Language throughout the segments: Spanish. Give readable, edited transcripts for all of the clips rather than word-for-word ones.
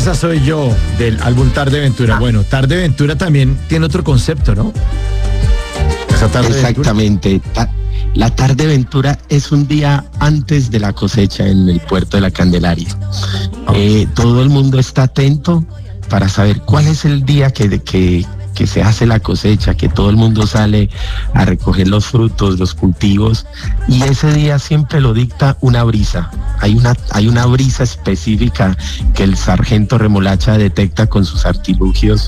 Esa soy yo, del álbum Tarde Ventura. Bueno, Tarde Ventura también tiene otro concepto, ¿no? Esa Tarde Exactamente. La Tarde Ventura es un día antes de la cosecha en el puerto de la Candelaria. Todo el mundo está atento para saber cuál es el día que se hace la cosecha, que todo el mundo sale a recoger los frutos, los cultivos, y ese día siempre lo dicta una brisa. Hay una brisa específica que el sargento Remolacha detecta con sus artilugios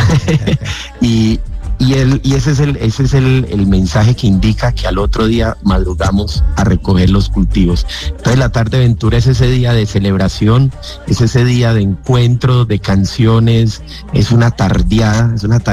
y ese es el mensaje que indica que al otro día madrugamos a recoger los cultivos. Entonces la Tarde Ventura es ese día de celebración, es ese día de encuentro, de canciones, es una tardeada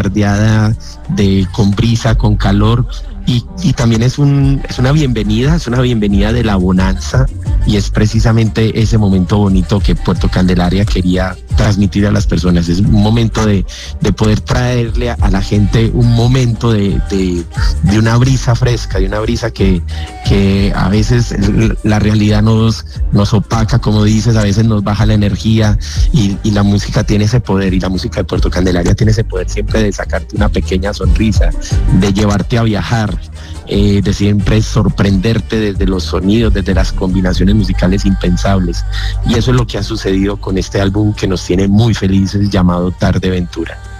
con brisa, con calor, y también es una bienvenida de la bonanza, y es precisamente ese momento bonito que Puerto Candelaria quería transmitir a las personas. Es un momento de poder traerle a la gente un momento de una brisa fresca, de una brisa que a veces la realidad nos opaca, como dices, a veces nos baja la energía, y la música tiene ese poder, y la música de Puerto Candelaria tiene ese poder siempre de sacarte una pequeña sonrisa, de llevarte a viajar, de siempre sorprenderte desde los sonidos, desde las combinaciones musicales impensables. Y eso es lo que ha sucedido con este álbum que nos tiene muy felices, llamado Tarde Ventura.